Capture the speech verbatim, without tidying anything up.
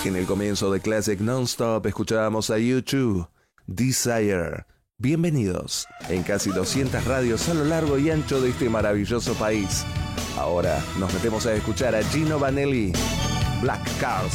En el comienzo de Classic Non-Stop escuchábamos a U dos, Desire. Bienvenidos en casi doscientas radios a lo largo y ancho de este maravilloso país. Ahora nos metemos a escuchar a Gino Vanelli, Black Cars.